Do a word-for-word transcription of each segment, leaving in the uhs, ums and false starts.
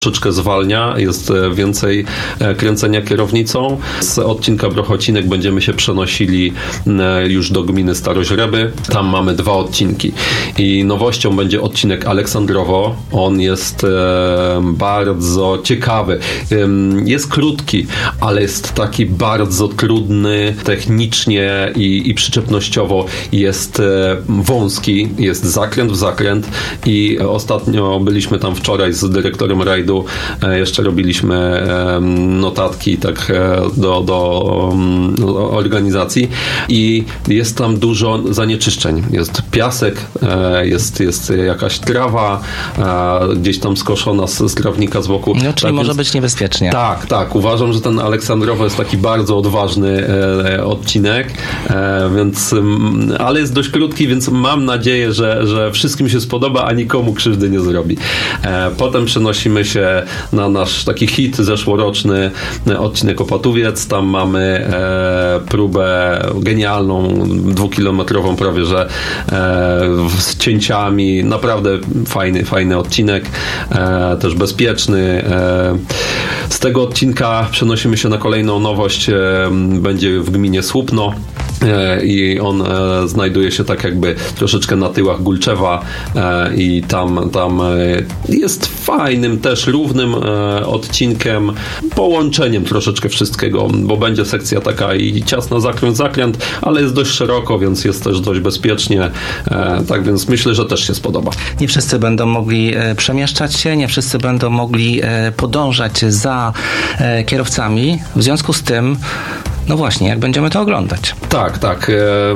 troszeczkę zwalnia, jest więcej kręcenia kierownicą. Z odcinka Brochocinek będziemy się przenosili już do gminy Staroźreby. Tam mamy dwa odcinki. I nowością będzie odcinek Aleksandrowo. On jest bardzo ciekawy. Jest krótki, ale jest taki bardzo trudny technicznie i, i przyczepnościowo. Jest wąski, jest zakręt w zakręt i ostatnio byliśmy tam wczoraj z dyrektorem rajdu. Jeszcze robiliśmy notatki tak do, do organizacji i jest tam dużo zanieczyszczeń. Jest piasek, jest, jest jakaś trawa gdzieś tam skoszona z, z trawnika z boku. No, czyli tak może więc, być niebezpiecznie. Tak, tak. Uważam, że ten Aleksandrowo jest taki bardzo odważny odcinek, więc, ale jest dość krótki, więc mam nadzieję, że, że wszystkim się spodoba, a nikomu krzywdy nie zrobi. Potem przenosimy się na nasz taki hit zeszłoroczny odcinek Opatowiec. Tam mamy e, próbę genialną, dwukilometrową prawie, że e, z cięciami. Naprawdę fajny, fajny odcinek. E, też bezpieczny. E, z tego odcinka przenosimy się na kolejną nowość. E, będzie w gminie Słupno. I on e, znajduje się tak jakby troszeczkę na tyłach Gulczewa e, i tam, tam e, jest fajnym, też równym e, odcinkiem, połączeniem troszeczkę wszystkiego, bo będzie sekcja taka i ciasna zakręt, zakręt, ale jest dość szeroko, więc jest też dość bezpiecznie, e, tak więc myślę, że też się spodoba. Nie wszyscy będą mogli e, przemieszczać się, nie wszyscy będą mogli e, podążać za e, kierowcami, w związku z tym no właśnie, jak będziemy to oglądać? Tak, tak.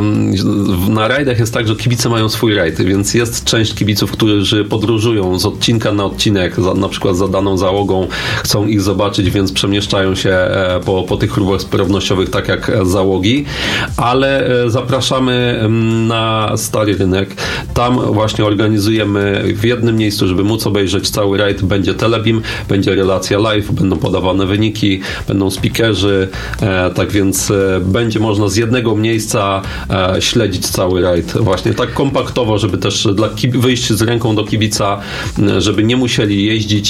Na rajdach jest tak, że kibice mają swój rajd, więc jest część kibiców, którzy podróżują z odcinka na odcinek, za, na przykład za daną załogą, chcą ich zobaczyć, więc przemieszczają się po, po tych próbach sprawnościowych, tak jak załogi, ale zapraszamy na Stary Rynek. Tam właśnie organizujemy w jednym miejscu, żeby móc obejrzeć cały rajd. Będzie telebim, będzie relacja live, będą podawane wyniki, będą speakerzy, tak więc będzie można z jednego miejsca śledzić cały rajd. Właśnie tak kompaktowo, żeby też dla kib- wyjść z ręką do kibica, żeby nie musieli jeździć,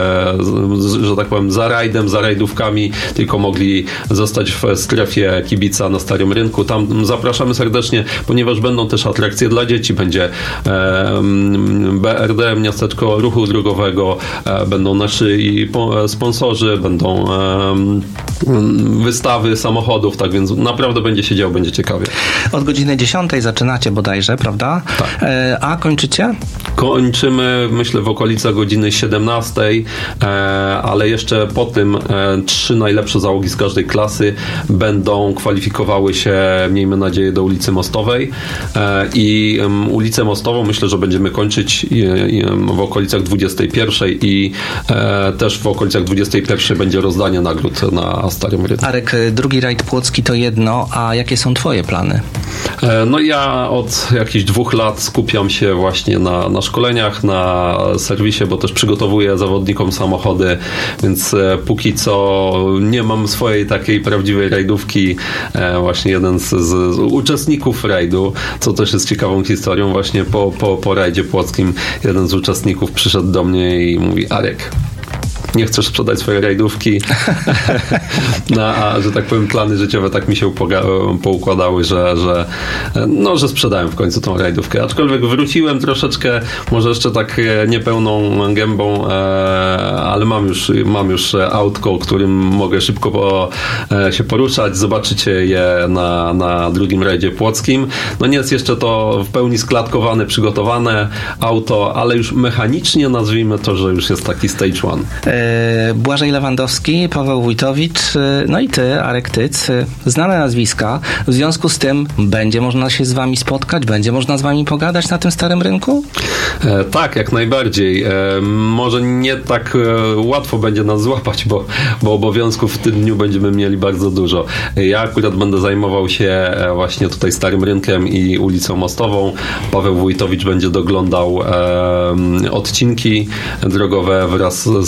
że tak powiem, za rajdem, za rajdówkami, tylko mogli zostać w strefie kibica na Starym Rynku. Tam zapraszamy serdecznie, ponieważ będą też atrakcje dla dzieci. Będzie B R D, Miasteczko Ruchu Drogowego, będą nasi sponsorzy, będą wystawy samochodów, tak więc naprawdę będzie się działo, będzie ciekawie. Od godziny dziesiątej zaczynacie bodajże, prawda? Tak. E, a kończycie? Kończymy, myślę, w okolicach godziny siedemnastej, e, ale jeszcze po tym e, trzy najlepsze załogi z każdej klasy będą kwalifikowały się, miejmy nadzieję, do ulicy Mostowej e, i um, ulicę Mostową myślę, że będziemy kończyć i, i, w okolicach dwudziestej pierwszej i e, też w okolicach dwudziestej pierwszej będzie rozdanie nagród na Starym Rynku. Arek, drugi rajd Płocki to jedno, a jakie są twoje plany? No ja od jakichś dwóch lat skupiam się właśnie na, na szkoleniach, na serwisie, bo też przygotowuję zawodnikom samochody, więc póki co nie mam swojej takiej prawdziwej rajdówki. Właśnie jeden z, z uczestników rajdu, co też jest ciekawą historią, właśnie po, po, po rajdzie płockim jeden z uczestników przyszedł do mnie i mówi: Arek, nie chcesz sprzedać swojej rajdówki, no, a że tak powiem plany życiowe tak mi się upoga- poukładały, że, że, no, że sprzedałem w końcu tą rajdówkę. Aczkolwiek wróciłem troszeczkę, może jeszcze tak niepełną gębą, ale mam już, mam już autko, którym mogę szybko po, się poruszać. Zobaczycie je na, na drugim rajdzie płockim. No nie jest jeszcze to w pełni sklatkowane, przygotowane auto, ale już mechanicznie nazwijmy to, że już jest taki stage one. Błażej Lewandowski, Paweł Wójtowicz, no i ty, Arek Tyc, znane nazwiska. W związku z tym będzie można się z wami spotkać, będzie można z wami pogadać na tym Starym Rynku? E, tak, jak najbardziej. E, może nie tak e, łatwo będzie nas złapać, bo, bo obowiązków w tym dniu będziemy mieli bardzo dużo. Ja akurat będę zajmował się e, właśnie tutaj Starym Rynkiem i ulicą Mostową. Paweł Wójtowicz będzie doglądał e, odcinki drogowe wraz z Błażejem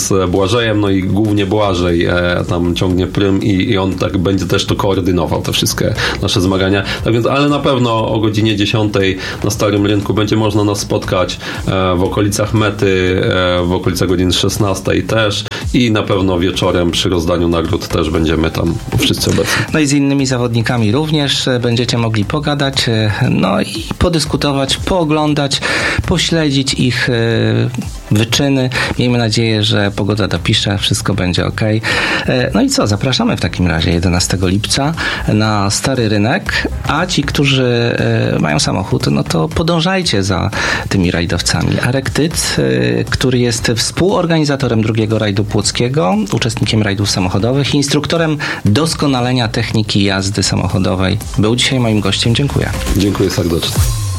Błażejem, no i głównie Błażej e, tam ciągnie prym i, i on tak będzie też to koordynował, te wszystkie nasze zmagania. Tak więc, ale na pewno o godzinie dziesiątej na Starym Rynku będzie można nas spotkać e, w okolicach mety, e, w okolicach godziny szesnastej też i na pewno wieczorem przy rozdaniu nagród też będziemy tam wszyscy obecni. No i z innymi zawodnikami również będziecie mogli pogadać, no i podyskutować, pooglądać, pośledzić ich wyczyny. Miejmy nadzieję, że pogoda dopisze, wszystko będzie ok. No i co, zapraszamy w takim razie jedenastego lipca na Stary Rynek, a ci, którzy mają samochód, no to podążajcie za tymi rajdowcami. Arek Tyc, który jest współorganizatorem drugiego rajdu płockiego, uczestnikiem rajdów samochodowych, instruktorem doskonalenia techniki jazdy samochodowej, był dzisiaj moim gościem. Dziękuję. Dziękuję serdecznie.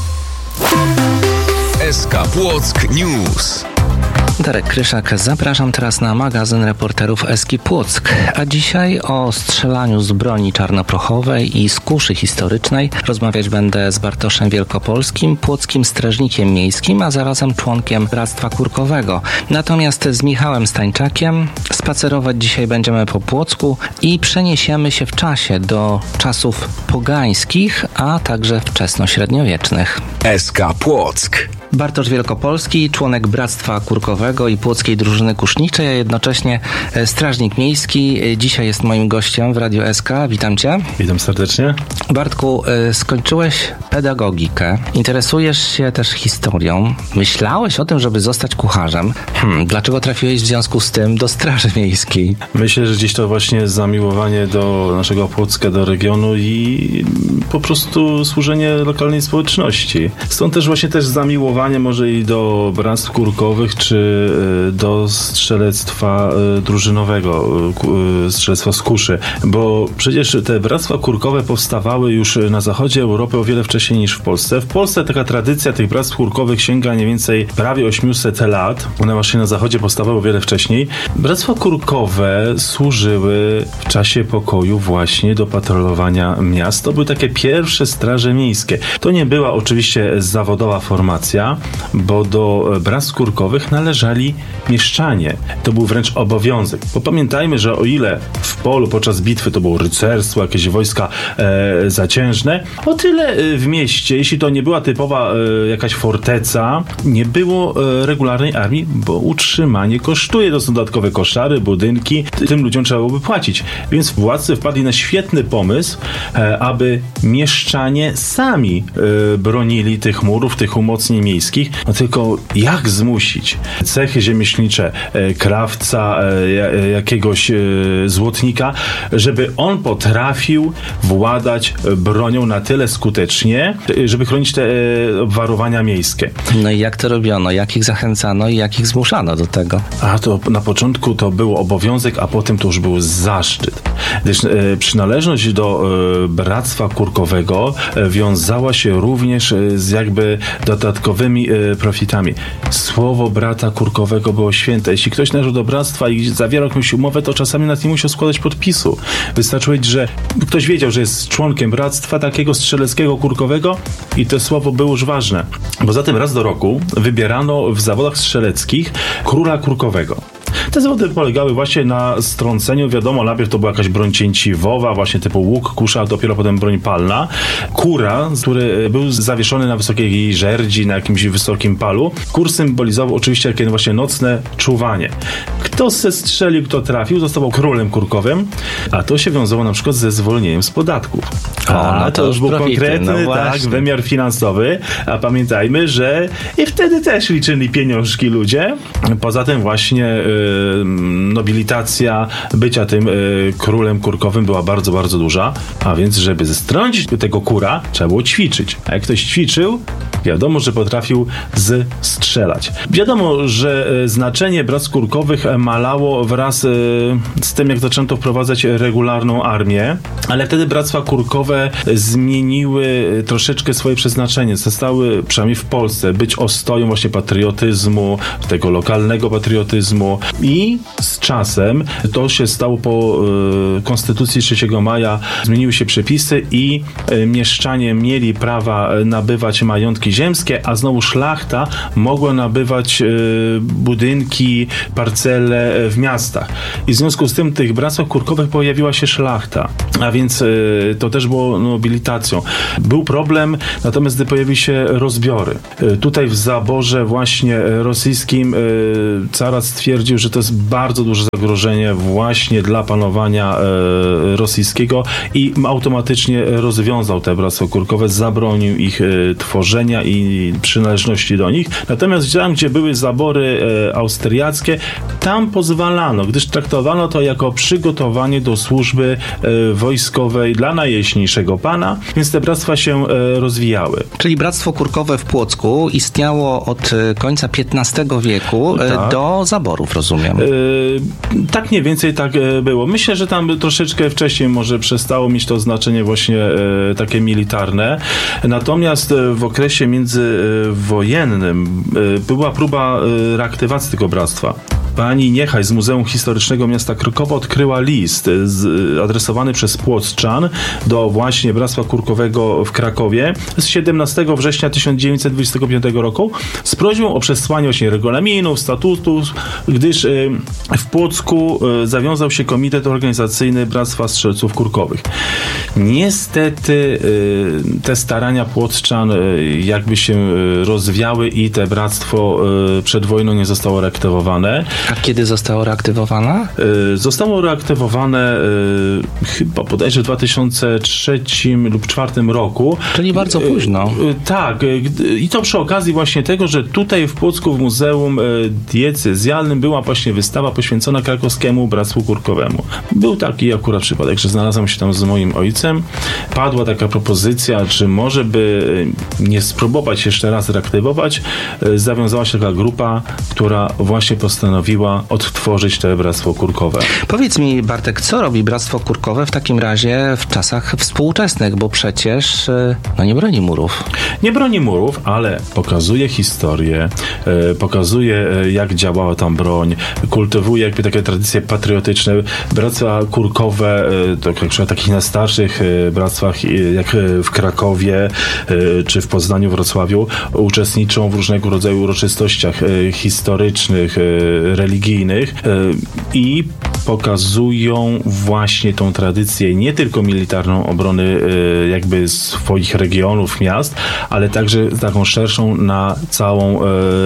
S K Płock News. Darek Kryszak, zapraszam teraz na magazyn reporterów Eski Płock, a dzisiaj o strzelaniu z broni czarnoprochowej i z kuszy historycznej rozmawiać będę z Bartoszem Wielkopolskim, płockim strażnikiem miejskim, a zarazem członkiem Bractwa Kurkowego. Natomiast z Michałem Stańczakiem spacerować dzisiaj będziemy po Płocku i przeniesiemy się w czasie do czasów pogańskich, a także wczesnośredniowiecznych. S K Płock. Bartosz Wielkopolski, członek Bractwa Kurkowego i Płockiej Drużyny Kuszniczej, a jednocześnie strażnik miejski. Dzisiaj jest moim gościem w Radiu S K. Witam Cię. Witam serdecznie. Bartku, skończyłeś pedagogikę, interesujesz się też historią. Myślałeś o tym, żeby zostać kucharzem. Hmm, dlaczego trafiłeś w związku z tym do Straży Miejskiej? Myślę, że gdzieś to właśnie zamiłowanie do naszego Płocka, do regionu i po prostu służenie lokalnej społeczności. Stąd też właśnie też zamiłowanie może i do bractw kurkowych, czy do strzelectwa drużynowego, strzelectwa z kuszy, bo przecież te bractwa kurkowe powstawały już na zachodzie Europy o wiele wcześniej niż w Polsce. W Polsce taka tradycja tych bractw kurkowych sięga mniej więcej prawie osiemset lat. One właśnie na zachodzie powstawały o wiele wcześniej. Bractwa kurkowe służyły w czasie pokoju właśnie do patrolowania miast. To były takie pierwsze straże miejskie. To nie była oczywiście zawodowa formacja, bo do bractw kurkowych należeli mieszczanie. To był wręcz obowiązek. Bo pamiętajmy, że o ile w polu podczas bitwy to było rycerstwo, jakieś wojska e, zaciężne, o tyle w mieście, jeśli to nie była typowa e, jakaś forteca, nie było e, regularnej armii, bo utrzymanie kosztuje. To są dodatkowe koszary, budynki. Tym ludziom trzeba byłoby płacić. Więc władcy wpadli na świetny pomysł, e, aby mieszczanie sami e, bronili tych murów, tych umocnień miejskich. No tylko jak zmusić cechy rzemieślnicze, e, krawca, e, jakiegoś e, złotnika, żeby on potrafił władać bronią na tyle skutecznie, żeby chronić te e, obwarowania miejskie. No i jak to robiono? Jak ich zachęcano i jak ich zmuszano do tego? A to na początku to był obowiązek, a potem to już był zaszczyt. Gdyż e, przynależność do e, Bractwa Kurkowego e, wiązała się również e, z jakby dodatkowymi e, profitami. Słowo brata kurkowego było święte. Jeśli ktoś należał do bractwa i zawierał jakąś umowę, to czasami nawet nie musiał składać podpisu. Wystarczyło, że ktoś wiedział, że jest członkiem bractwa takiego strzeleckiego kurkowego i to słowo było już ważne. Poza tym raz do roku wybierano w zawodach strzeleckich króla kurkowego. Te zawody polegały właśnie na strąceniu, wiadomo, najpierw to była jakaś broń cięciwowa, właśnie typu łuk, kusza, a dopiero potem broń palna. Kura, który był zawieszony na wysokiej żerdzi, na jakimś wysokim palu. Kur symbolizował oczywiście takie właśnie nocne czuwanie. Kto zestrzelił, kto trafił, zostawał królem kurkowym, a to się wiązało na przykład ze zwolnieniem z podatków. A, a to, to już był profity, konkretny no tak, wymiar finansowy, a pamiętajmy, że i wtedy też liczyli pieniążki ludzie. Poza tym właśnie y, nobilitacja bycia tym y, królem kurkowym była bardzo, bardzo duża, a więc żeby zestrącić tego kura, trzeba było ćwiczyć. A jak ktoś ćwiczył, wiadomo, że potrafił zstrzelać. Wiadomo, że y, znaczenie bractw kurkowych malało wraz y, z tym, jak zaczęto wprowadzać regularną armię, ale wtedy bractwa kurkowe zmieniły troszeczkę swoje przeznaczenie. Zostały, przynajmniej w Polsce, być ostoją właśnie patriotyzmu, tego lokalnego patriotyzmu i z czasem to się stało po y, Konstytucji trzeciego maja, zmieniły się przepisy i y, mieszczanie mieli prawa nabywać majątki majątki ziemskie, a znowu szlachta mogła nabywać budynki, parcele w miastach. I w związku z tym w tych bractwach kurkowych pojawiła się szlachta, a więc to też było nobilitacją. Był problem, natomiast gdy pojawiły się rozbiory. Tutaj w zaborze właśnie rosyjskim carat stwierdził, że to jest bardzo duże zagrożenie właśnie dla panowania rosyjskiego i automatycznie rozwiązał te bractwa kurkowe, zabronił ich tworzenia i przynależności do nich. Natomiast tam, gdzie były zabory austriackie, tam pozwalano, gdyż traktowano to jako przygotowanie do służby wojskowej dla najjaśniejszego pana, więc te bractwa się rozwijały. Czyli Bractwo Kurkowe w Płocku istniało od końca piętnastego wieku tak. do zaborów, rozumiem. Yy, tak mniej więcej tak było. Myślę, że tam troszeczkę wcześniej może przestało mieć to znaczenie właśnie e, takie militarne. Natomiast w okresie międzywojennym e, była próba e, reaktywacji tego bractwa. Pani Niechaj z Muzeum Historycznego Miasta Krakowa odkryła list z, adresowany przez Płockczan do właśnie Bractwa Kurkowego w Krakowie z siedemnastego września tysiąc dziewięćset dwudziestego piątego roku z prośbą o przesłanie właśnie regulaminów, statutów, gdyż y, w Płocku y, zawiązał się Komitet Organizacyjny Bractwa Strzelców Kurkowych. Niestety y, te starania Płockczan y, jakby się y, rozwiały i te bractwo y, przed wojną nie zostało reaktywowane. A kiedy zostało reaktywowane? Y, zostało reaktywowane y, chyba bodajże w dwa tysiące trzecim lub dwa tysiące czwartym roku. Czyli bardzo późno. Y, y, tak. Y, I to przy okazji właśnie tego, że tutaj w Płocku w Muzeum y, Diecezjalnym była właśnie wystawa poświęcona krakowskiemu Bractwu Kurkowemu. Był taki akurat przypadek, że znalazłem się tam z moim ojcem. Padła taka propozycja, czy może by nie spróbować jeszcze raz reaktywować. Y, zawiązała się taka grupa, która właśnie postanowiła odtworzyć te Bractwo Kurkowe. Powiedz mi, Bartek, co robi Bractwo Kurkowe w takim razie w czasach współczesnych, bo przecież no nie broni murów. Nie broni murów, ale pokazuje historię, e, pokazuje e, jak działała tam broń, kultywuje jakby takie tradycje patriotyczne. Bractwa Kurkowe, e, to jak przy takich najstarszych e, bractwach, e, jak w Krakowie e, czy w Poznaniu, Wrocławiu, uczestniczą w różnego rodzaju uroczystościach e, historycznych, e, religijnych e, i pokazują właśnie tą tradycję nie tylko militarną obrony e, jakby swoich regionów, miast, ale także taką szerszą na całą,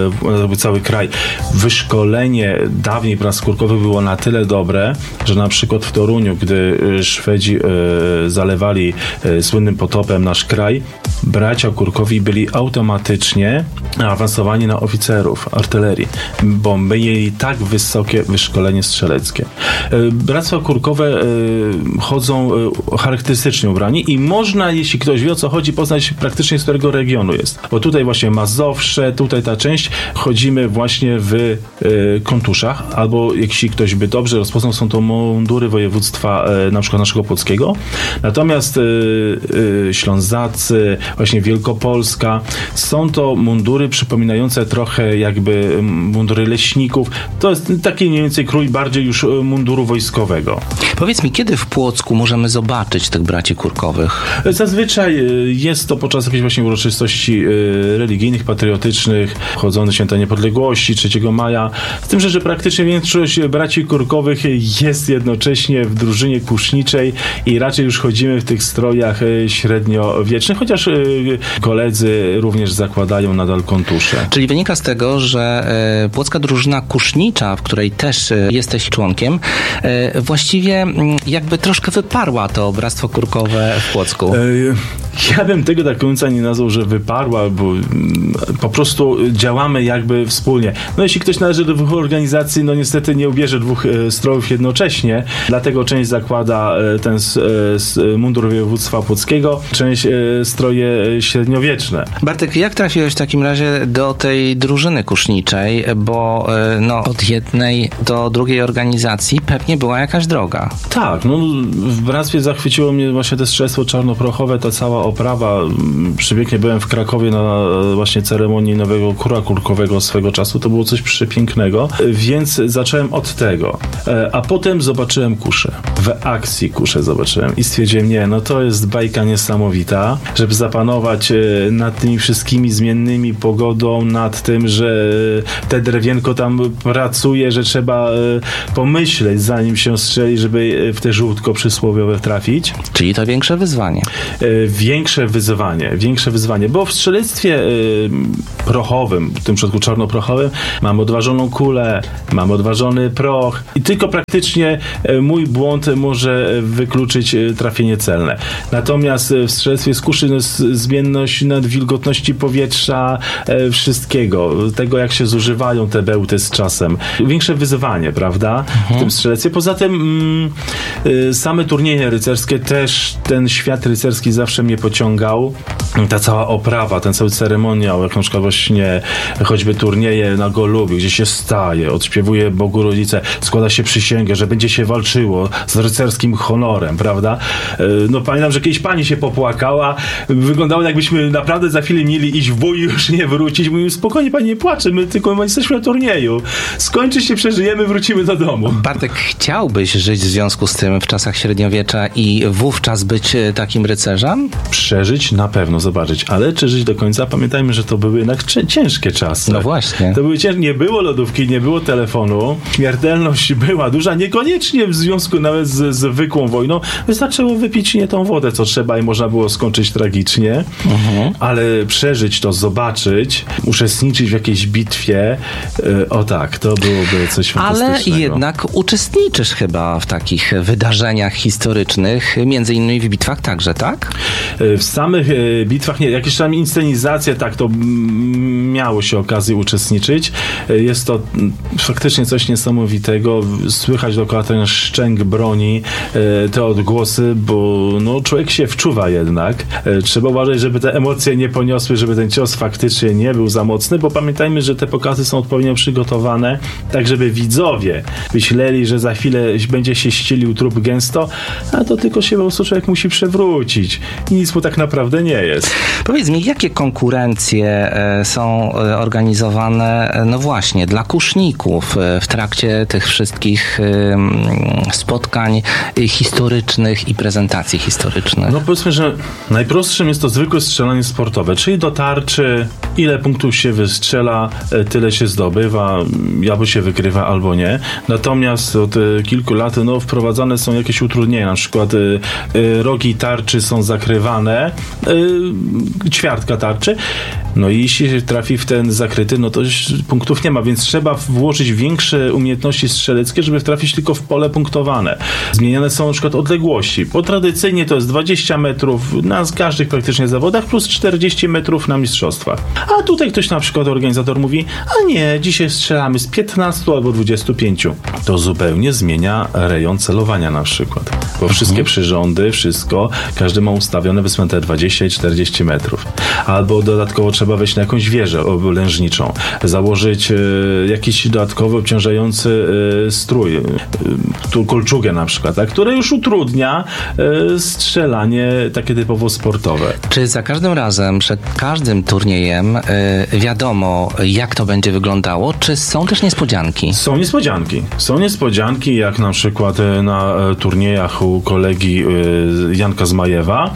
e, cały kraj. Wyszkolenie dawniej bractw kurkowych było na tyle dobre, że na przykład w Toruniu, gdy Szwedzi e, zalewali e, słynnym potopem nasz kraj, bracia kurkowi byli automatycznie awansowani na oficerów artylerii, bo mieli tak wysokie wyszkolenie strzeleckie. E, bractwa kurkowe e, chodzą e, charakterystycznie ubrani i można, jeśli ktoś wie, o co chodzi, poznać praktycznie z którego regionu jest. Bo tutaj właśnie Mazowsze, tutaj ta część, chodzimy właśnie w y, kontuszach, albo jeśli ktoś by dobrze rozpoznał, są to mundury województwa y, na przykład naszego płockiego. Natomiast y, y, Ślązacy, właśnie Wielkopolska, są to mundury przypominające trochę jakby mundury leśników. To jest taki mniej więcej krój bardziej już munduru wojskowego. Powiedz mi, kiedy w Płocku możemy zobaczyć tych braci kurkowych? Zazwyczaj jest to podczas jakichś właśnie uroczystości religijnych, patriotycznych, chodzące święta niepodległości, trzeciego maja. Z tym, że, że praktycznie większość braci kurkowych jest jednocześnie w drużynie kuszniczej i raczej już chodzimy w tych strojach średniowiecznych, chociaż koledzy również zakładają nadal kontusze. Czyli wynika z tego, że płocka drużyna kusznicza, w której też jesteś członkiem, właściwie jakby troszkę wyparła to Bractwo Kurkowe w Płocku. Ja bym tego tak końca nie nazwał, że wyparła, bo po prostu działamy jakby wspólnie. No jeśli ktoś należy do dwóch organizacji, no niestety nie ubierze dwóch e, strojów jednocześnie, dlatego część zakłada e, ten e, mundur województwa płockiego, część e, stroje średniowieczne. Bartek, jak trafiłeś w takim razie do tej drużyny kuszniczej, bo e, no, od jednej do drugiej organizacji pewnie była jakaś droga. Tak, no w bractwie zachwyciło mnie właśnie to strzelstwo czarnoprochowe, ta cała oprawa, przepięknie byłem w Krakowie na właśnie ceremonii nowego kura kurkowego swego czasu, to było coś przepięknego, więc zacząłem od tego, a potem zobaczyłem kuszę, w akcji kuszę zobaczyłem i stwierdziłem, nie, no to jest bajka niesamowita, żeby zapanować nad tymi wszystkimi zmiennymi pogodą, nad tym, że te drewienko tam pracuje, że trzeba pomyśleć, zanim się strzeli, żeby w te żółtko przysłowiowe trafić. Czyli to większe wyzwanie. Większe wyzwanie, większe wyzwanie, bo w strzelectwie prochowym, w tym przypadku czarnoprochowym, mam odważoną kulę, mam odważony proch i tylko praktycznie mój błąd może wykluczyć trafienie celne. Natomiast w strzelectwie z kuszy jest zmienność nadwilgotności powietrza, wszystkiego, tego jak się zużywają te bełty z czasem. Większe wyzwanie, prawda? Mhm. W tym strzelectwie. Poza tym mm, same turnieje rycerskie też, ten świat rycerski zawsze mnie pociągał. Ta cała oprawa, ten cały ceremoniał, jak na przykład właśnie choćby turnieje na Golubiu, gdzie się staje, odśpiewuje Bogu Rodzice, składa się przysięgę, że będzie się walczyło z rycerskim honorem, prawda? No pamiętam, że kiedyś pani się popłakała, wyglądało jakbyśmy naprawdę za chwilę mieli iść w bój i już nie wrócić. Mówimy, spokojnie pani, nie płacze, my tylko jesteśmy na turnieju. Skończy się, przeżyjemy, wrócimy do domu. Bartek, chciałbyś żyć w związku z tym w czasach średniowiecza i wówczas być takim rycerzem? Przeżyć na pewno, zobaczyć, ale czy żyć do końca? Pamiętajmy, że to były jednak ciężkie czasy. No właśnie. To były ciężkie, nie było lodówki, nie było telefonu, śmiertelność była duża, niekoniecznie w związku nawet z, z zwykłą wojną. Wystarczyło wypić nie tą wodę, co trzeba i można było skończyć tragicznie, mhm. ale przeżyć to, zobaczyć, uczestniczyć w jakiejś bitwie, yy, o tak, to byłoby coś fantastycznego. Ale jednak uczestniczysz chyba w takich wydarzeniach historycznych, między innymi w bitwach także, tak? W samych bitwach nie, jakieś tam inscenizacje, tak, to miało się okazję uczestniczyć. Jest to faktycznie coś niesamowitego. Słychać dookoła ten szczęk broni, te odgłosy, bo no, człowiek się wczuwa jednak. Trzeba uważać, żeby te emocje nie poniosły, żeby ten cios faktycznie nie był za mocny, bo pamiętajmy, że te pokazy są odpowiednio przygotowane, tak żeby widzowie myśleli, że za chwilę będzie się ścielił trup gęsto, a to tylko się po prostu człowiek musi przewrócić. I nic mu tak naprawdę nie jest. Powiedz mi, jakie konkurencje są organizowane, no właśnie, dla kuszników w trakcie tych wszystkich spotkań historycznych i prezentacji historycznych? No powiedzmy, że najprostszym jest to zwykłe strzelanie sportowe, czyli do tarczy, ile punktów się wystrzela, tyle się zdobywa, albo się wykrywa, albo nie. Natomiast od kilku lat no, wprowadzane są jakieś utrudnienia, na przykład y, y, rogi tarczy są zakrywane, y, ćwiartka tarczy, no i jeśli się trafi w ten zakryty, no to już punktów nie ma, więc trzeba włożyć większe umiejętności strzeleckie, żeby trafić tylko w pole punktowane. Zmieniane są na przykład odległości, bo tradycyjnie to jest dwadzieścia metrów na każdych praktycznie zawodach plus czterdzieści metrów na mistrzostwach. A tutaj ktoś na przykład, organizator mówi, a nie, dzisiaj strzelamy z piętnastu albo dwudziestu pięciu. To zupełnie zmienia rejon celowania na przykład. Bo wszystkie mhm. przyrządy, wszystko, każdy ma ustawione wysłane dwadzieścia i czterdzieści metrów. Albo dodatkowo trzeba wejść na jakąś wieżę oblężniczą, założyć e, jakiś dodatkowy obciążający e, strój, e, tu kolczugę na przykład, tak, które już utrudnia e, strzelanie takie typowo sportowe. Czy za każdym razem, przed każdym turniejem e, wiadomo, jak to będzie wyglądało, czy są też niespodzianki? Są niespodzianki. Są niespodzianki, jak na przykład na turniejach u kolegi Janka Zmajewa.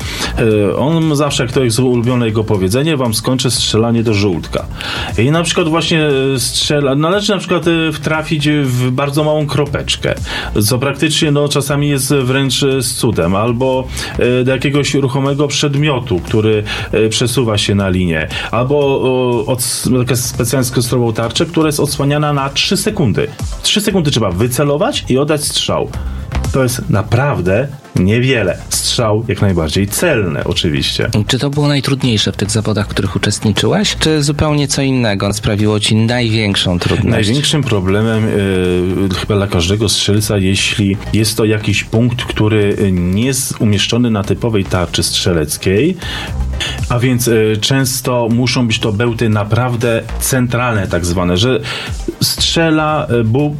On zawsze, jak to jest ulubione jego powiedzenie, wam skończy strzelanie do żółtka. I na przykład właśnie strzela, należy na przykład trafić w bardzo małą kropeczkę, co praktycznie no, czasami jest wręcz z cudem, albo do jakiegoś ruchomego przedmiotu, który przesuwa się na linię, albo od, taka specjalnie skonstruowaną tarczę, która jest odsłaniana na trzy sekundy. trzy sekundy trzeba wycelować i oddać strzał. To jest naprawdę niewiele. Strzał jak najbardziej celny, oczywiście. Czy to było najtrudniejsze w tych zawodach, w których uczestniczyłeś, czy zupełnie co innego sprawiło ci największą trudność? Największym problemem yy, chyba dla każdego strzelca, jeśli jest to jakiś punkt, który nie jest umieszczony na typowej tarczy strzeleckiej, a więc y, często muszą być to bełty naprawdę centralne, tak zwane, że strzela, bu,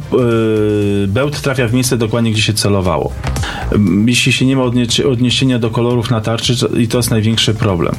y, bełt trafia w miejsce dokładnie, gdzie się celowało. Jeśli się nie ma odnie- odniesienia do kolorów na tarczy, to, i to jest największy problem.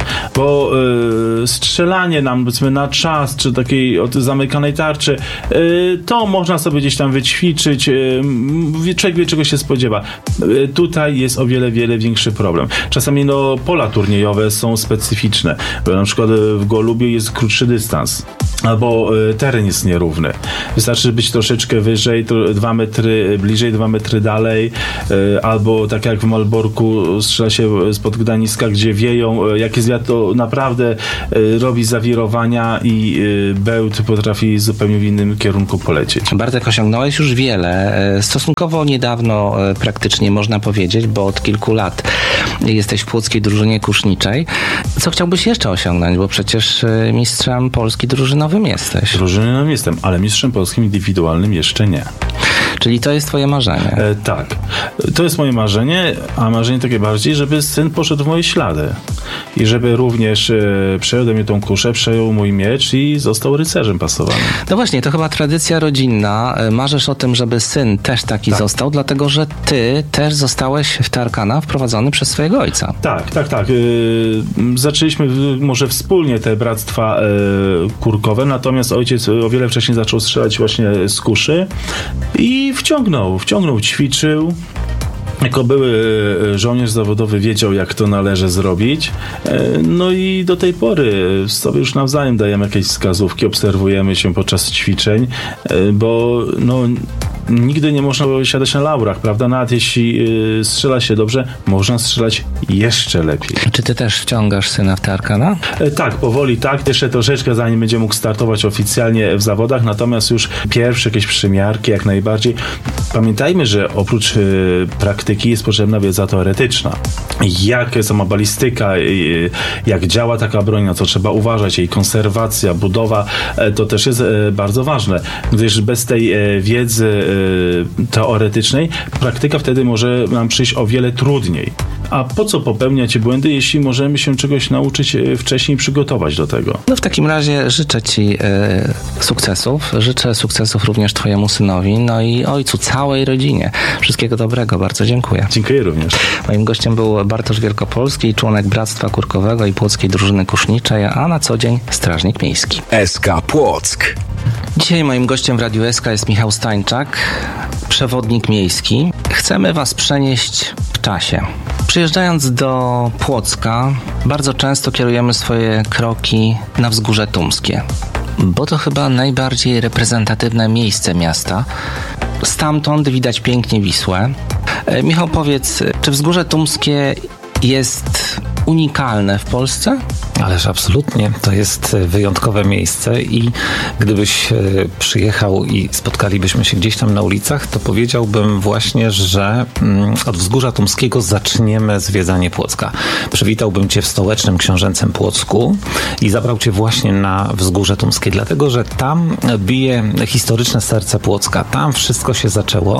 Bo y, strzelanie nam, powiedzmy, na czas, czy takiej od zamykanej tarczy, y, to można sobie gdzieś tam wyćwiczyć, y, człowiek wie, czego się spodziewa. Y, tutaj jest o wiele, wiele większy problem. Czasami no, pola turniejowe są specyficzne, bo na przykład w Golubiu jest krótszy dystans, albo y, teren jest nierówny. Wystarczy być troszeczkę wyżej, to dwa metry bliżej, dwa metry dalej, y, albo tak jak w Malborku strzela się spod Gdańska, gdzie wieją, y, jak jest wiatr, to naprawdę y, robi zawirowania i y, bełt potrafi zupełnie w innym kierunku polecieć. Bartek, osiągnąłeś już wiele. Stosunkowo niedawno praktycznie można powiedzieć, bo od kilku lat jesteś w płockiej drużynie kuszniczej. Co chciałbyś jeszcze osiągnąć? Bo przecież mistrzem Polski drużynowym jesteś. Drużynowym jestem, ale mistrzem polskim indywidualnym jeszcze nie. Czyli to jest twoje marzenie. E, tak. To jest moje marzenie, a marzenie takie bardziej, żeby syn poszedł w moje ślady. I żeby również e, przejął do mnie tą kuszę, przejął mój miecz i został rycerzem pasowanym. No właśnie, to chyba tradycja rodzinna. Marzysz o tym, żeby syn też taki tak. został, dlatego że ty też zostałeś w te arkana wprowadzony przez swojego ojca. Tak, tak, tak. E, zaczęliśmy może wspólnie te bractwa e, kurkowe, natomiast ojciec o wiele wcześniej zaczął strzelać właśnie z kuszy i wciągnął, wciągnął, ćwiczył. Jako były żołnierz zawodowy wiedział, jak to należy zrobić. No i do tej pory sobie już nawzajem dajemy jakieś wskazówki, obserwujemy się podczas ćwiczeń, bo no, nigdy nie można siadać na laurach, prawda? Nawet jeśli strzela się dobrze, można strzelać jeszcze lepiej. Czy ty też wciągasz syna w te arkana? Tak, powoli tak. Jeszcze troszeczkę, zanim będzie mógł startować oficjalnie w zawodach, natomiast już pierwsze jakieś przymiarki jak najbardziej. Pamiętajmy, że oprócz praktyki jest potrzebna wiedza teoretyczna. Jak sama balistyka, jak działa taka broń, na co trzeba uważać, jej konserwacja, budowa, to też jest bardzo ważne, gdyż bez tej wiedzy teoretycznej praktyka wtedy może nam przyjść o wiele trudniej. A po co popełniać błędy, jeśli możemy się czegoś nauczyć wcześniej, przygotować do tego? No w takim razie życzę ci e, sukcesów. Życzę sukcesów również twojemu synowi, no i ojcu, całej rodzinie. Wszystkiego dobrego. Bardzo dziękuję. Dziękuję również. Moim gościem był Bartosz Wielkopolski, członek Bractwa Kurkowego i Płockiej Drużyny Kuszniczej, a na co dzień strażnik miejski. S K Płock. Dzisiaj moim gościem w Radiu S K jest Michał Stańczak, przewodnik miejski. Chcemy was przenieść w czasie. Przyjeżdżając do Płocka, bardzo często kierujemy swoje kroki na Wzgórze Tumskie, bo to chyba najbardziej reprezentatywne miejsce miasta. Stamtąd widać pięknie Wisłę. E, Michał, powiedz, czy Wzgórze Tumskie jest unikalne w Polsce? Ależ absolutnie. To jest wyjątkowe miejsce i gdybyś przyjechał i spotkalibyśmy się gdzieś tam na ulicach, to powiedziałbym właśnie, że od Wzgórza Tumskiego zaczniemy zwiedzanie Płocka. Przywitałbym cię w stołecznym książęcym Płocku i zabrał cię właśnie na Wzgórze Tumskie, dlatego że tam bije historyczne serce Płocka. Tam wszystko się zaczęło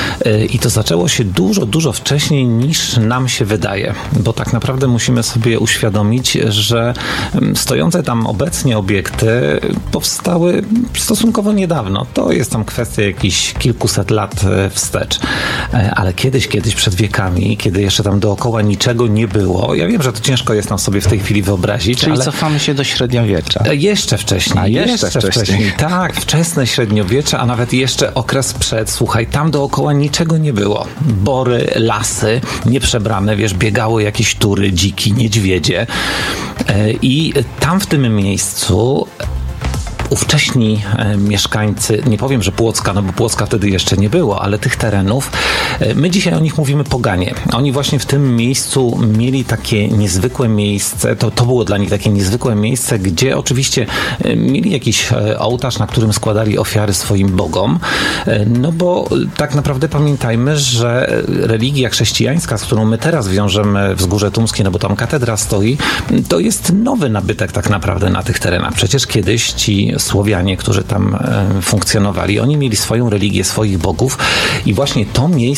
i to zaczęło się dużo, dużo wcześniej niż nam się wydaje, bo tak naprawdę musimy sobie uświadomić, że stojące tam obecnie obiekty powstały stosunkowo niedawno. To jest tam kwestia jakichś kilkuset lat wstecz. Ale kiedyś, kiedyś przed wiekami, kiedy jeszcze tam dookoła niczego nie było, ja wiem, że to ciężko jest nam sobie w tej chwili wyobrazić. Czyli ale cofamy się do średniowiecza. Jeszcze wcześniej. A jeszcze, jeszcze wcześniej. wcześniej. Tak, wczesne średniowiecze, a nawet jeszcze okres przed. Słuchaj, tam dookoła niczego nie było. Bory, lasy, nieprzebrane, wiesz, biegały jakieś tury, dziki, niedźwiedzie. I tam w tym miejscu ówcześni e, mieszkańcy, nie powiem, że Płocka, no bo Płocka wtedy jeszcze nie było, ale tych terenów, e, my dzisiaj o nich mówimy poganie. Oni właśnie w tym miejscu mieli takie niezwykłe miejsce, to, to było dla nich takie niezwykłe miejsce, gdzie oczywiście e, mieli jakiś e, ołtarz, na którym składali ofiary swoim bogom, e, no bo tak naprawdę pamiętajmy, że religia chrześcijańska, z którą my teraz wiążemy Wzgórze Tumskie, no bo tam katedra stoi, to jest nowy nabytek tak naprawdę na tych terenach. Przecież kiedyś ci Słowianie, którzy tam e, funkcjonowali, oni mieli swoją religię, swoich bogów i właśnie to miejsce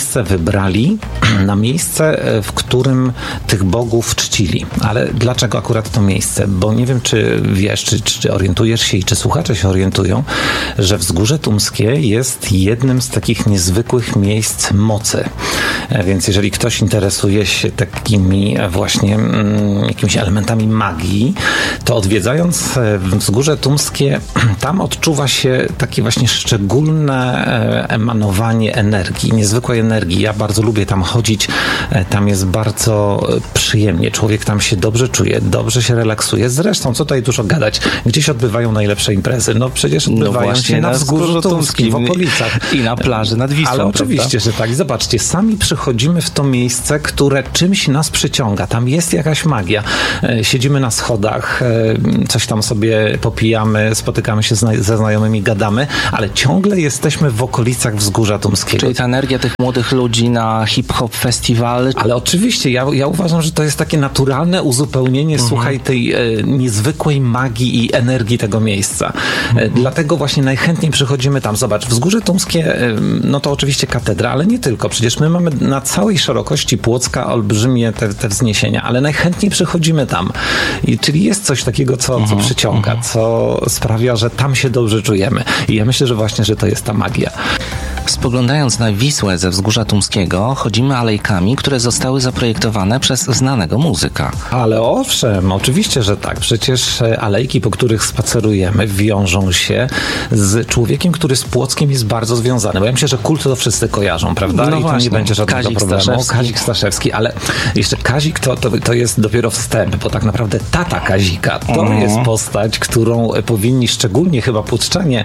miejsce wybrali na miejsce, w którym tych bogów czcili. Ale dlaczego akurat to miejsce? Bo nie wiem, czy wiesz, czy, czy orientujesz się i czy słuchacze się orientują, że Wzgórze Tumskie jest jednym z takich niezwykłych miejsc mocy. Więc jeżeli ktoś interesuje się takimi właśnie mm, jakimiś elementami magii, to odwiedzając Wzgórze Tumskie, tam odczuwa się takie właśnie szczególne emanowanie energii, niezwykłej energii. Ja bardzo lubię tam chodzić, tam jest bardzo przyjemnie. Człowiek tam się dobrze czuje, dobrze się relaksuje. Zresztą, co tutaj dużo gadać, gdzie się odbywają najlepsze imprezy? No przecież odbywają no się na Wzgórzu Tumskim, w okolicach. I na plaży nad Wisłą. Ale oczywiście, prawda? że tak. Zobaczcie, sami przychodzimy w to miejsce, które czymś nas przyciąga. Tam jest jakaś magia. Siedzimy na schodach, coś tam sobie popijamy, spotykamy się ze znajomymi, gadamy, ale ciągle jesteśmy w okolicach Wzgórza Tumskiego. Czyli ta energia tych młodych ludzi na hip-hop festiwal. Ale oczywiście, ja, ja uważam, że to jest takie naturalne uzupełnienie, mhm. słuchaj, tej e, niezwykłej magii i energii tego miejsca. Mhm. E, dlatego właśnie najchętniej przychodzimy tam. Zobacz, Wzgórze Tumskie, e, no to oczywiście katedra, ale nie tylko. Przecież my mamy na całej szerokości Płocka olbrzymie te, te wzniesienia, ale najchętniej przychodzimy tam. I, czyli jest coś takiego, co, mhm. co przyciąga, mhm. co sprawia, że tam się dobrze czujemy. I ja myślę, że właśnie, że to jest ta magia. Spoglądając na Wisłę ze Wzgórza Tumskiego, chodzimy alejkami, które zostały zaprojektowane przez znanego muzyka. Ale owszem, oczywiście, że tak. Przecież alejki, po których spacerujemy, wiążą się z człowiekiem, który z Płockiem jest bardzo związany. Bo ja myślę, że kult to wszyscy kojarzą, prawda? No I właśnie. tu nie będzie żadnego Kazik problemu. Staszewski. Kazik Staszewski, ale jeszcze Kazik to, to, to jest dopiero wstęp, bo tak naprawdę tata Kazika to mm. jest postać, którą powinni szczególnie chyba płocczanie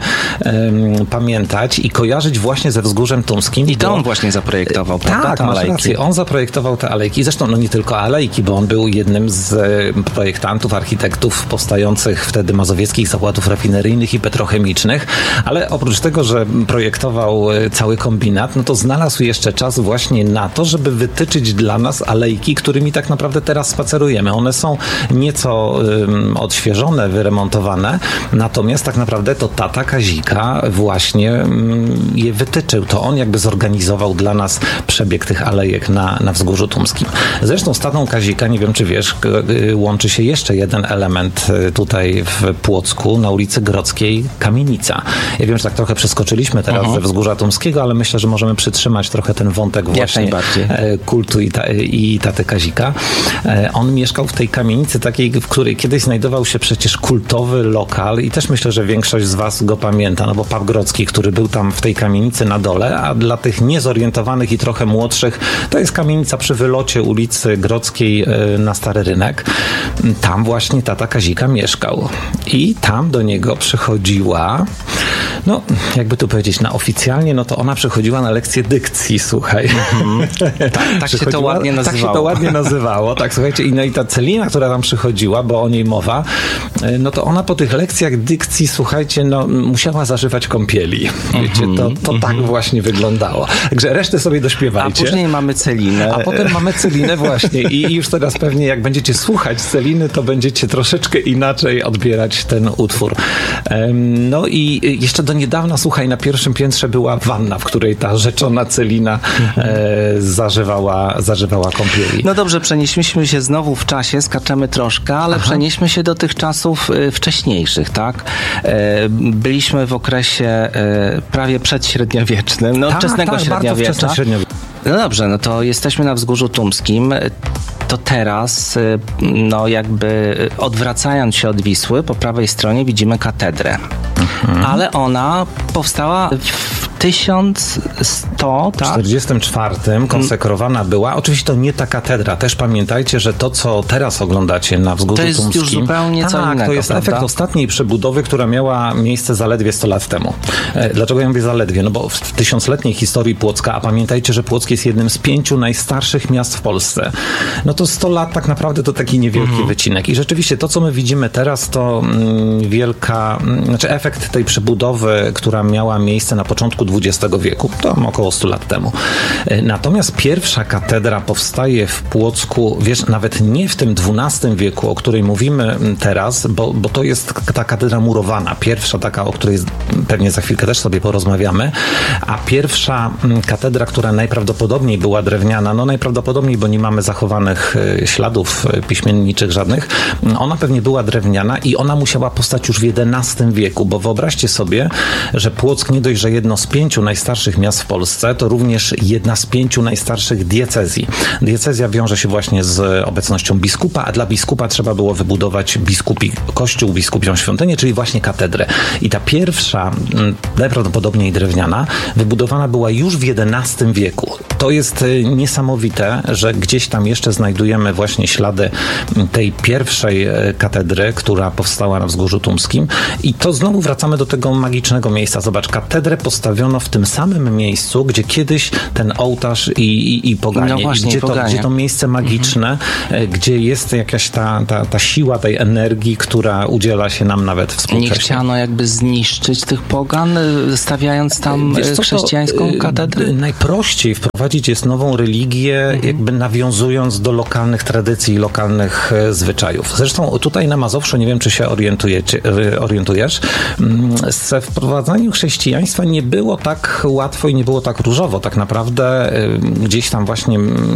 um, pamiętać i kojarzyć właśnie ze Wzgórzem Tumskim. I to bo... on właśnie zaprojektował, prawda? Tak, masz rację. On zaprojektował te alejki. Zresztą no nie tylko alejki, bo on był jednym z projektantów, architektów powstających wtedy mazowieckich zakładów rafineryjnych i petrochemicznych, ale oprócz tego, że projektował cały kombinat, no to znalazł jeszcze czas właśnie na to, żeby wytyczyć dla nas alejki, którymi tak naprawdę teraz spacerujemy. One są nieco um, odświeżone, wyremontowane, natomiast tak naprawdę to tata Kazika właśnie um, je wytyczył. To on jakby zorganizował dla nas przebieg tych alejek na, na Wzgórzu Tumskim. Zresztą z tatą Kazika, nie wiem czy wiesz, łączy się jeszcze jeden element tutaj w Płocku, na ulicy Grodzkiej, kamienica. Ja wiem, że tak trochę przeskoczyliśmy teraz uh-huh. ze Wzgórza Tumskiego, ale myślę, że możemy przytrzymać trochę ten wątek właśnie kultu i, ta, i taty Kazika. On mieszkał w tej kamienicy takiej, w której kiedyś znajdował się przecież kultowy lokal i też myślę, że większość z was go pamięta, no bo Paw Grodzki, który był tam w tej kamienicy na dole, a dla tych niezorientowanych i trochę młodszych, to jest kamienica przy wylocie ulicy Grodzkiej na Stary Rynek. Tam właśnie tata Kazika mieszkał. I tam do niego przychodziła, no jakby tu powiedzieć, na oficjalnie, no to ona przychodziła na lekcję dykcji, słuchaj. Mm-hmm. tak, tak się to ładnie nazywało. Tak się to ładnie nazywało, tak słuchajcie. I, no i ta Celina, która tam przychodziła, bo o niej mowa, no to ona po tych lekcjach dykcji, słuchajcie, no musiała zażywać kąpieli. Wiecie, to, to mm-hmm. tak właśnie wyglądało. Także resztę sobie dośpiewajcie. A później mamy Celinę. A potem mamy Celinę właśnie i już teraz pewnie jak będziecie słuchać Celiny, to będziecie troszeczkę inaczej odbierać ten utwór. No i jeszcze do niedawna, słuchaj, na pierwszym piętrze była wanna, w której ta rzeczona Celina e, zażywała, zażywała kąpieli. No dobrze, przenieśmy się znowu w czasie, skaczemy troszkę, ale Aha. przenieśmy się do tych czasów y, wcześniejszych, tak? E, byliśmy w okresie e, prawie przedśredniowiecznym, no tak, wczesnego tak, średniowiecza. No dobrze, no to jesteśmy na Wzgórzu Tumskim. To teraz, no jakby odwracając się od Wisły, po prawej stronie widzimy katedrę. Mhm. Ale ona powstała w tysiąc sto, tak? W czterdziestym czwartym konsekrowana była. Oczywiście to nie ta katedra. Też pamiętajcie, że to, co teraz oglądacie na Wzgórzu Tumskim... To jest już zupełnie tak, co innego, to jest prawda? efekt ostatniej przebudowy, która miała miejsce zaledwie sto lat temu. Dlaczego ja mówię zaledwie? No bo w tysiącletniej historii Płocka, a pamiętajcie, że Płock jest jednym z pięciu najstarszych miast w Polsce. No to sto lat tak naprawdę to taki niewielki mhm. wycinek. I rzeczywiście to, co my widzimy teraz, to mm, wielka... Mm, znaczy efekt tej przebudowy, która miała miejsce na początku dwudziestego wieku, to około stu lat temu. Natomiast pierwsza katedra powstaje w Płocku, wiesz, nawet nie w tym dwunastym wieku, o której mówimy teraz, bo, bo to jest ta katedra murowana. Pierwsza taka, o której pewnie za chwilkę też sobie porozmawiamy, a pierwsza katedra, która najprawdopodobniej była drewniana, no najprawdopodobniej, bo nie mamy zachowanych śladów piśmienniczych żadnych, ona pewnie była drewniana i ona musiała powstać już w jedenastym wieku, bo wyobraźcie sobie, że Płock nie dość, że jedno z pięciu najstarszych miast w Polsce, to również jedna z pięciu najstarszych diecezji. Diecezja wiąże się właśnie z obecnością biskupa, a dla biskupa trzeba było wybudować biskupi kościół, biskupią świątynię, czyli właśnie katedrę. I ta pierwsza, najprawdopodobniej drewniana, wybudowana była już w jedenastym wieku. To jest niesamowite, że gdzieś tam jeszcze znajdujemy właśnie ślady tej pierwszej katedry, która powstała na Wzgórzu Tumskim. I to znowu wracamy do tego magicznego miejsca. Zobacz, katedrę postawiono w tym samym miejscu, gdzie kiedyś ten ołtarz i, i, i poganie. No właśnie, gdzie, i poganie. To, gdzie to miejsce magiczne, mhm. gdzie jest jakaś ta, ta, ta siła tej energii, która udziela się nam nawet współcześnie. Nie chciano jakby zniszczyć tych pogan, stawiając tam Wiesz co, chrześcijańską to, katedrę? Najprościej wprowadzić jest nową religię, mhm. jakby nawiązując do lokalnych tradycji i lokalnych e, zwyczajów. Zresztą tutaj na Mazowszu, nie wiem, czy się orientujecie, orientujesz, ze wprowadzaniem chrześcijaństwa nie było tak łatwo i nie było tak różowo. Tak naprawdę e, gdzieś tam właśnie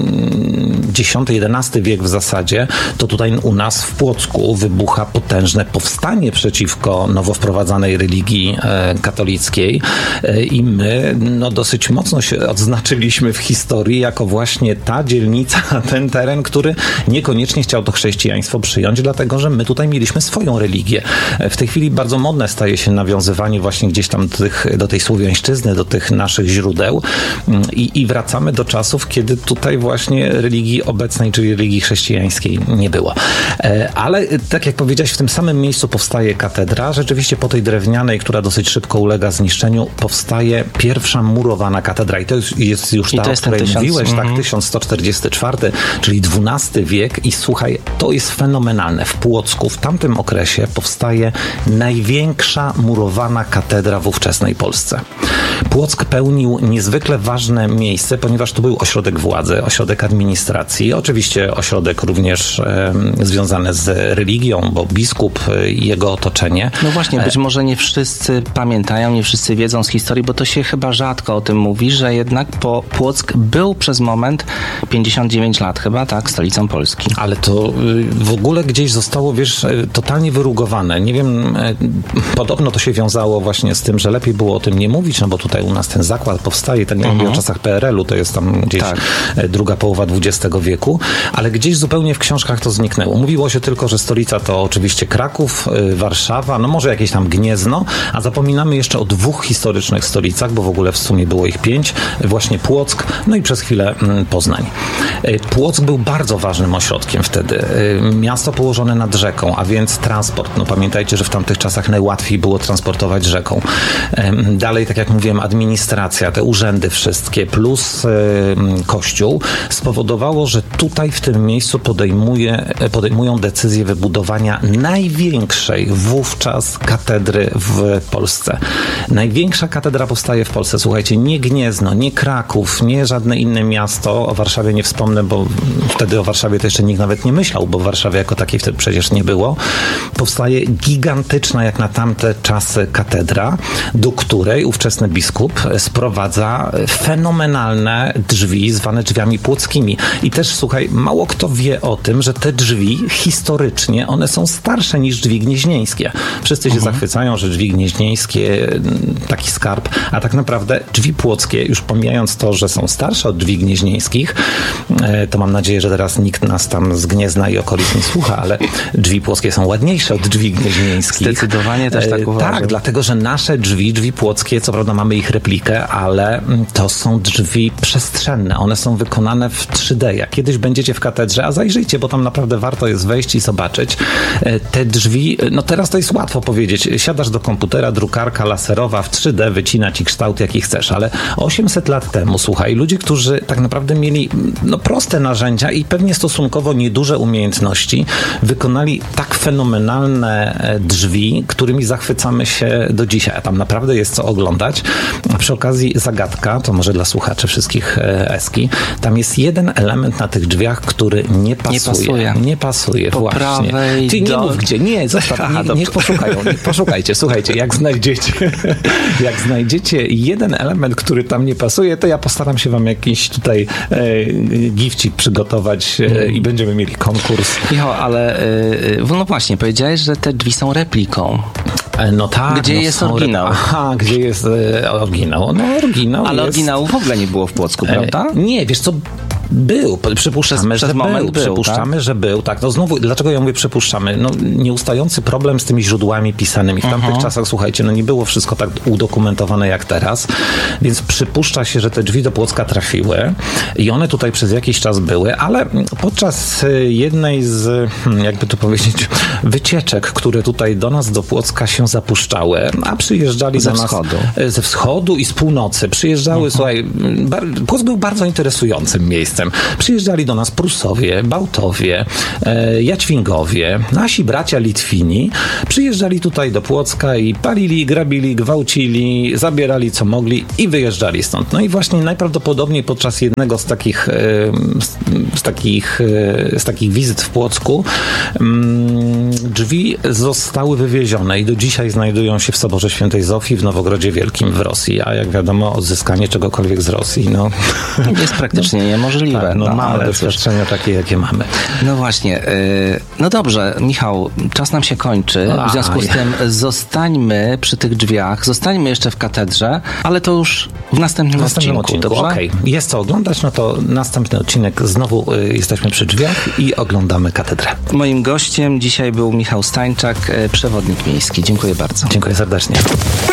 dziesiąty jedenasty wiek w zasadzie, to tutaj u nas w Płocku wybucha potężne powstanie przeciwko nowo wprowadzanej religii e, katolickiej e, i my no, dosyć mocno się odznaczyliśmy w historii jako właśnie ta dzielnica, ten teren, który niekoniecznie chciał to chrześcijaństwo przyjąć, dlatego, że my tutaj mieliśmy swoją religię. W tej chwili bardzo modne staje się nawiązywanie właśnie gdzieś tam do, tych, do tej słowiańszczyzny, do tych naszych źródeł i, i wracamy do czasów, kiedy tutaj właśnie religii obecnej, czyli religii chrześcijańskiej nie było. Ale tak jak powiedziałeś, w tym samym miejscu powstaje katedra. Rzeczywiście po tej drewnianej, która dosyć szybko ulega zniszczeniu, powstaje pierwsza murowana katedra. I to jest, jest już ta, o której mówiłeś, mm-hmm. tak, tysiąc sto czterdziesty czwarty, czyli dwunasty wiek. I słuchaj, to jest fenomenalne. W Płocku w tamtym okresie powstaje największa murowana katedra w ówczesnej Polsce. Płock pełnił niezwykle ważne miejsce, ponieważ to był ośrodek władzy, ośrodek administracji, oczywiście ośrodek również e, związany z religią, bo biskup i jego otoczenie. No właśnie, być może nie wszyscy pamiętają, nie wszyscy wiedzą z historii, bo to się chyba rzadko o tym mówi, że jednak po Płock był przez moment pięćdziesiąt dziewięć lat chyba, tak, stolicą Polski. Ale to w ogóle gdzieś zostało, wiesz, totalnie wyrugowane. Nie wiem, podobno to się wiązało właśnie z tym, że lepiej było o tym nie mówić, no bo tutaj u nas ten zakład powstaje, tak jak mówię, o czasach P R L u, to jest tam gdzieś tak. druga połowa dwudziestego wieku, ale gdzieś zupełnie w książkach to zniknęło. Mówiło się tylko, że stolica to oczywiście Kraków, Warszawa, no może jakieś tam Gniezno, a zapominamy jeszcze o dwóch historycznych stolicach, bo w ogóle w sumie było ich pięć, właśnie Płock, no i przez chwilę Poznań. Płock był bardzo ważnym ośrodkiem wtedy. Miasto położone nad rzeką, a więc transport. No pamiętajcie, że w tamtych czasach najłatwiej było transportować rzeką. Dalej, tak jak mówiłem, administracja, te urzędy wszystkie, plus kościół spowodowało, że tutaj w tym miejscu podejmuje, podejmują decyzję wybudowania największej wówczas katedry w Polsce. Największa katedra powstaje w Polsce. Słuchajcie, nie Gniezno, nie Kraków, nie żadne inne miasto. O Warszawie nie wspomnę, bo wtedy o Warszawie to jeszcze nikt nawet nie myślał, bo Warszawy jako takiej wtedy przecież nie było. Powstaje gigantyczna, jak na tamte czasy, katedra, do której ówczesny biskup sprowadza fenomenalne drzwi, zwane drzwiami płockimi. I też, słuchaj, mało kto wie o tym, że te drzwi historycznie, one są starsze niż drzwi gnieźnieńskie. Wszyscy się uh-huh. zachwycają, że drzwi gnieźnieńskie, taki skarb, a tak naprawdę drzwi płockie, już pomijając to, że są starsze od drzwi gnieźnieńskich, to mam nadzieję, że teraz nikt nas tam z Gniezna i okolic nie słucha, ale drzwi płockie są ładniejsze od drzwi gnieźnieńskich. Zdecydowanie też tak uważam. Tak, dlatego, że nasze drzwi, drzwi płockie, co prawda mamy ich replikę, ale to są drzwi przestrzenne. One są wykonane w trzy D. Jak kiedyś będziecie w katedrze, a zajrzyjcie, bo tam naprawdę warto jest wejść i zobaczyć. Te drzwi, no teraz to jest łatwo powiedzieć. Siadasz do komputera, drukarka laserowa w trzy D wycina ci kształt, jaki chcesz, ale osiemset lat temu, słuchaj, ludzie, którzy tak naprawdę mieli no, proste narzędzia i pewnie stosunkowo nieduże umiejętności, wykonali tak fenomenalne drzwi, którymi zachwycamy się do dzisiaj. A tam naprawdę jest co oglądać. Przy okazji zagadka, to może dla słuchaczy wszystkich Eski, tam jest jeden element na tych drzwiach, który nie pasuje. Nie pasuje. Nie pasuje, po właśnie. Prawej Ty nie do... mów gdzie, nie, zostaw, Aha, nie, niech poszukają, niech poszukajcie. Słuchajcie, jak znajdziecie, jak znajdziecie jeden element, który tam nie pasuje, to ja postaram się wam jakiś tutaj e, gifcik przygotować e, i będziemy mieli konkurs. Michał, ale y, no właśnie, powiedziałeś, że te drzwi są repliką. No tak. Gdzie no jest są... oryginał? Aha, gdzie jest e, oryginał? No oryginał Ale jest... oryginału w ogóle nie było w Płocku, prawda? E, nie, wiesz co... Był, przypuszczamy, Przez- że przez moment był, był, przypuszczamy, tak? że był, tak. No znowu, dlaczego ja mówię przypuszczamy? No nieustający problem z tymi źródłami pisanymi. W tamtych czasach, słuchajcie, no nie było wszystko tak udokumentowane jak teraz, więc przypuszcza się, że te drzwi do Płocka trafiły i one tutaj przez jakiś czas były, ale podczas jednej z, jakby to powiedzieć, wycieczek, które tutaj do nas, do Płocka się zapuszczały, a przyjeżdżali Ze do nas wschodu. ze wschodu i z północy. Przyjeżdżały, słuchaj, bar, Płock był bardzo interesującym miejscem. Przyjeżdżali do nas Prusowie, Bałtowie, e, Jaćwingowie, nasi bracia Litwini. Przyjeżdżali tutaj do Płocka i palili, grabili, gwałcili, zabierali co mogli i wyjeżdżali stąd. No i właśnie najprawdopodobniej podczas jednego z takich, e, z, z, takich, e, z takich wizyt w Płocku mm, drzwi zostały wywiezione i do dzisiaj znajdują się w Soborze Świętej Zofii w Nowogrodzie Wielkim w Rosji. A jak wiadomo, odzyskanie czegokolwiek z Rosji, no... Jest praktycznie no, niemożliwe. Tak, no, no mamy ale doświadczenia cóż. takie, jakie mamy. No właśnie. Yy, no dobrze, Michał, czas nam się kończy. W związku z tym zostańmy przy tych drzwiach, zostańmy jeszcze w katedrze, ale to już w następnym, w następnym odcinku. odcinku. Okej, okay. Jest co oglądać, no to następny odcinek znowu y, jesteśmy przy drzwiach i oglądamy katedrę. Moim gościem dzisiaj był Michał Stańczak, przewodnik miejski. Dziękuję bardzo. Dziękuję serdecznie.